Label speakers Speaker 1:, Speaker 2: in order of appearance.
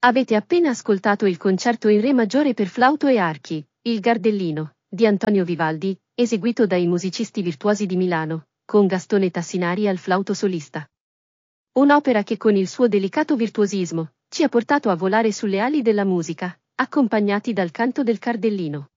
Speaker 1: Avete appena ascoltato il concerto in Re maggiore per flauto e archi, Il Gardellino, di Antonio Vivaldi, eseguito dai musicisti virtuosi di Milano, con Gastone Tassinari al flauto solista. Un'opera che con il suo delicato virtuosismo, ci ha portato a volare sulle ali della musica, accompagnati dal canto del Cardellino.